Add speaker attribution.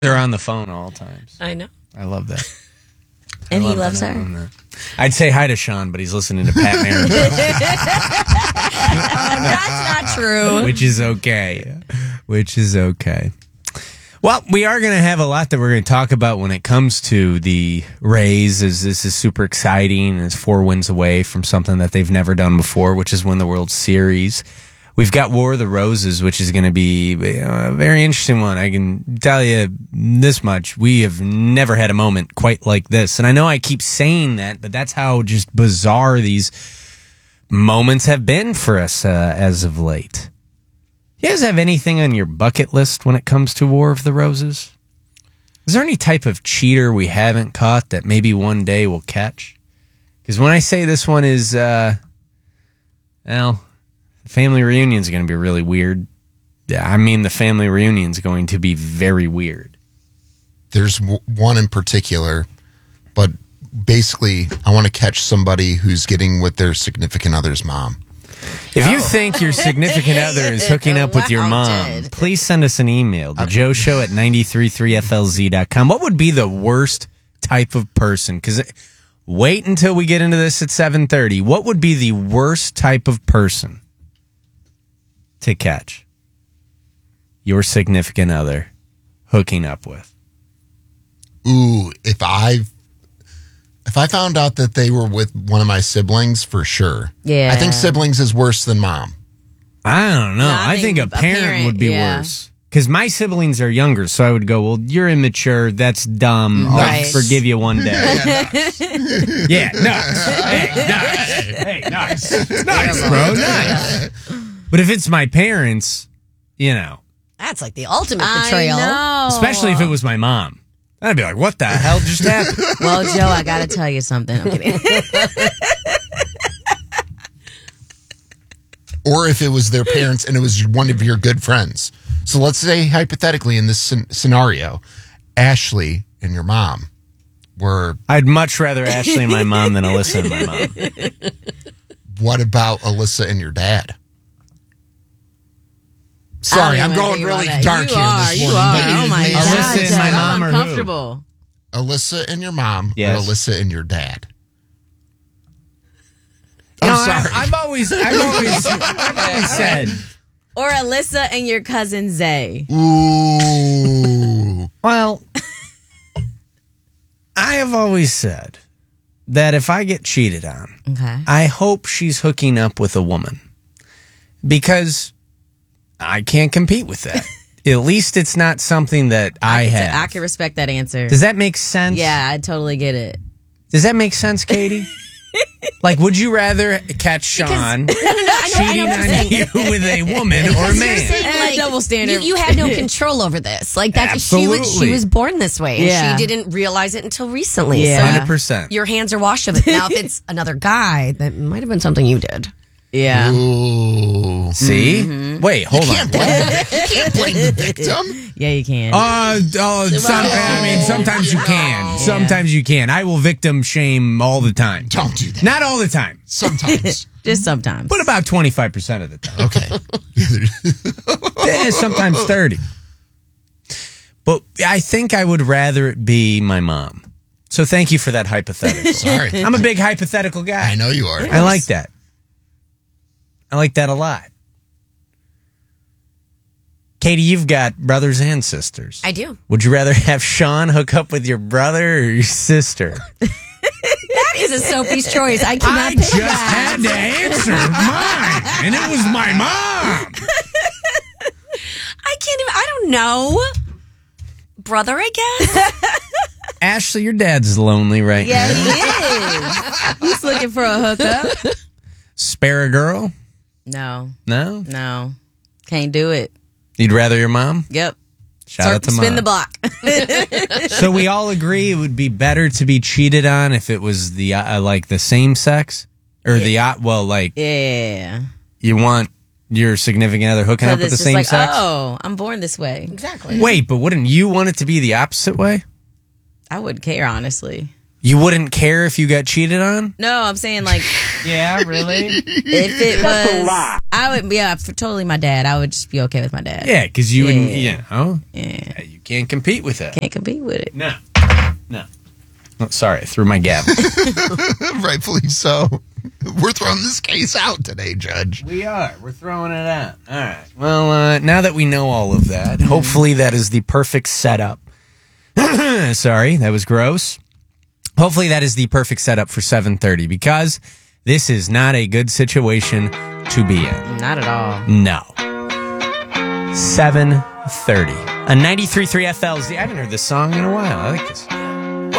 Speaker 1: They're on the phone all times.
Speaker 2: I know.
Speaker 1: I love that.
Speaker 3: And he loves her.
Speaker 1: I'd say hi to Sean, but he's listening to Pat Marin.
Speaker 3: That's not true.
Speaker 1: Which is okay. Well, we are going to have a lot that we're going to talk about when it comes to the Rays, as this is super exciting and it's 4 wins away from something that they've never done before, which is win the World Series. We've got War of the Roses, which is going to be a very interesting one. I can tell you this much. We have never had a moment quite like this. And I know I keep saying that, but that's how just bizarre these moments have been for us as of late. You guys have anything on your bucket list when it comes to War of the Roses? Is there any type of cheater we haven't caught that maybe one day we'll catch? Because when I say this one is, the family reunion is going to be really weird. I mean, the family reunion is going to be very weird.
Speaker 4: There's one in particular, but basically, I want to catch somebody who's getting with their significant other's mom.
Speaker 1: If you think your significant other is hooking up with your mom, please send us an email to joeshow@933flz.com. What would be the worst type of person? Because wait until we get into this at 7:30. What would be the worst type of person to catch your significant other hooking up with?
Speaker 4: Ooh, if I found out that they were with one of my siblings, for sure.
Speaker 3: Yeah.
Speaker 4: I think siblings is worse than mom.
Speaker 1: I don't know.
Speaker 3: No,
Speaker 1: I think a parent would be worse. Because my siblings are younger, so I would go, well, you're immature. That's dumb.
Speaker 3: Right.
Speaker 1: I'll forgive you one day. Yeah, nice. Hey, nice. It's nice, bro. Nice. But if it's my parents,
Speaker 2: That's like the ultimate betrayal.
Speaker 3: I know.
Speaker 1: especially if it was my mom, I'd be like, what the hell just happened?
Speaker 3: Well, Joe, I got to tell you something. I'm kidding.
Speaker 4: Or if it was their parents and it was one of your good friends. So let's say, hypothetically, in this scenario, Ashley and your mom were...
Speaker 1: I'd much rather Ashley and my mom than Alyssa and my mom.
Speaker 4: What about Alyssa and your dad? Sorry, I'm going really dark here this morning.
Speaker 3: You are. Oh, my God.
Speaker 1: Alyssa and my mom are who?
Speaker 3: uncomfortable.
Speaker 4: Alyssa and your mom,
Speaker 1: Yes.
Speaker 4: or Alyssa and your dad?
Speaker 1: No,
Speaker 4: I'm sorry.
Speaker 1: I've always said...
Speaker 3: Or Alyssa and your cousin Zay.
Speaker 4: Ooh.
Speaker 1: Well, I have always said that if I get cheated on,
Speaker 3: Okay.
Speaker 1: I hope she's hooking up with a woman. Because I can't compete with that. At least it's not something that I have.
Speaker 3: I can respect that answer.
Speaker 1: Does that make sense?
Speaker 3: Yeah, I totally get it.
Speaker 1: Does that make sense, Katie? Like, would you rather catch Sean cheating on you with a woman or a man?
Speaker 3: Double standard.
Speaker 2: You had no control over this. Like that, she
Speaker 1: Absolutely.
Speaker 2: was born this way, and
Speaker 3: Yeah.
Speaker 2: she didn't realize it until recently.
Speaker 3: Yeah.
Speaker 2: So
Speaker 1: 100%.
Speaker 2: your hands are washed of it. Now, if it's another guy, that might have been something you did.
Speaker 3: Yeah.
Speaker 4: Ooh.
Speaker 1: See?
Speaker 3: Mm-hmm.
Speaker 1: Wait, hold on.
Speaker 4: You can't blame the victim.
Speaker 3: Yeah, you can.
Speaker 1: Sometimes you can. Sometimes you can. I will victim shame all the time.
Speaker 4: Don't do that.
Speaker 1: Not all the time,
Speaker 4: Sometimes.
Speaker 3: Just sometimes.
Speaker 1: but about 25% of the time.
Speaker 4: Okay.
Speaker 1: Sometimes 30. But I think I would rather it be my mom. So thank you for that hypothetical.
Speaker 4: Sorry.
Speaker 1: I'm a big hypothetical guy.
Speaker 4: I know you are.
Speaker 1: I like that. I like that a lot. Katie, you've got brothers and sisters.
Speaker 2: I do.
Speaker 1: Would you rather have Sean hook up with your brother or your sister?
Speaker 2: That is a Sophie's choice. I cannot
Speaker 1: I
Speaker 2: pick
Speaker 1: just
Speaker 2: that.
Speaker 1: had to answer mine, and it was my mom.
Speaker 2: I can't even. I don't know. Brother, I guess.
Speaker 1: Ashley, your dad's lonely right
Speaker 3: Yeah,
Speaker 1: now.
Speaker 3: he is. He's looking for a hookup.
Speaker 1: Spare a girl?
Speaker 3: No,
Speaker 1: No?
Speaker 3: can't do it.
Speaker 1: You'd rather your mom?
Speaker 3: Yep.
Speaker 1: Shout out to
Speaker 3: Spin
Speaker 1: mom.
Speaker 3: the block.
Speaker 1: So we all agree it would be better to be cheated on if it was the like the same sex, or
Speaker 3: Yeah.
Speaker 1: you want your significant other hooking
Speaker 3: So
Speaker 1: up with the
Speaker 3: this is
Speaker 1: same
Speaker 3: like,
Speaker 1: sex.
Speaker 3: oh, I'm born this way.
Speaker 2: Exactly.
Speaker 1: Wait, but wouldn't you want it to be the opposite way?
Speaker 3: I wouldn't care, honestly.
Speaker 1: You wouldn't care if you got cheated on?
Speaker 3: No, I'm saying like
Speaker 1: Yeah, really?
Speaker 3: if it was, I would. Yeah, for totally my dad. I would just be okay with my dad.
Speaker 1: Yeah, because you wouldn't,
Speaker 3: Yeah.
Speaker 1: Yeah, you can't compete with that.
Speaker 3: Can't compete with it.
Speaker 1: No. Oh, sorry, I threw my gavel.
Speaker 4: Rightfully so. We're throwing this case out today, Judge.
Speaker 1: We are. We're throwing it out. All right. Well, now that we know all of that, hopefully that is the perfect setup. Sorry, that was gross. Hopefully that is the perfect setup for 7:30 because this is not a good situation to be in.
Speaker 3: Not at all.
Speaker 1: No. 7:30. A 93.3 FLZ. I haven't heard this song in a while. I like this.